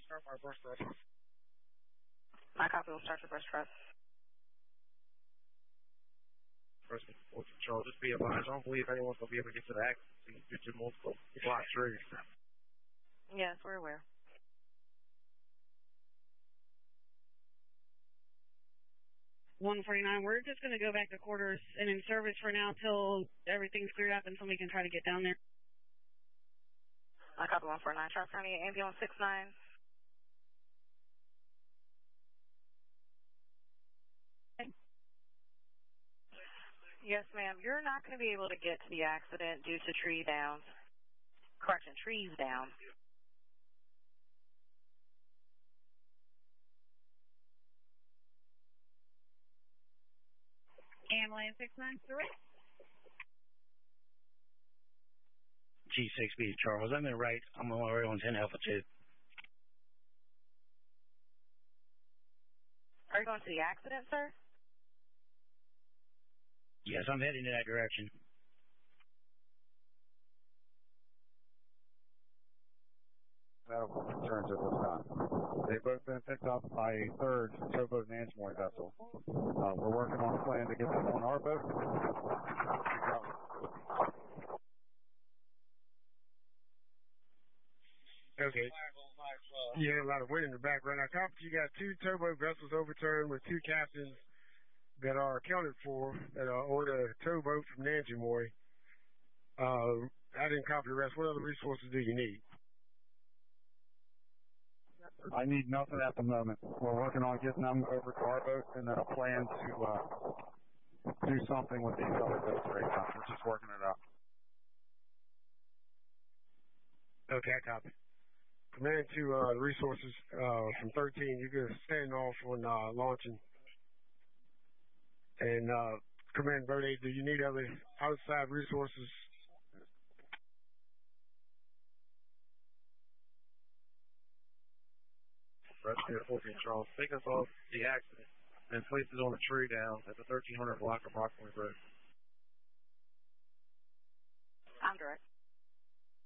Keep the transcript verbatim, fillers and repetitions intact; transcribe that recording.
Starfire burst thrust. My copy will start your burst thrust. First fourteen Charles, just be advised. I don't believe anyone's going to be able to get to the accident due to multiple block trees. Yes, we're aware. one forty-nine, we're just going to go back to quarters and in service for now till everything's cleared up and somebody can try to get down there. I copy one forty-nine, Charles County, ambulance six nine. Yes, ma'am. You're not going to be able to get to the accident due to tree downs. Correction, trees down. Ambulance six nine three. G six B, Charles. I'm in right. I'm on my way on ten Alpha two. Are you going to the accident, sir? Yes, I'm heading in that direction. That'll return to this time. They've both been picked up by a third towboat Nansemore vessel. Uh, we're working on a plan to get them on our boat. Okay. Yeah, a lot of wind in the background. I copy you got two towboat vessels overturned with two captains that are accounted for that are on a towboat from Nansemore. Uh, I didn't copy the rest. What other resources do you need? I need nothing at the moment. We're working on getting them over to our boat and then a plan to uh, do something with these other boats right now. We're just working it out. Okay, I copy. Command to uh, resources uh, from thirteen, you're going to stand off on uh, launching. And uh, Command Bird eight, do you need other outside resources? Rescue fourteen Charles, take us off the accident and place it on a tree down at the thirteen hundred block approximately. I'm direct.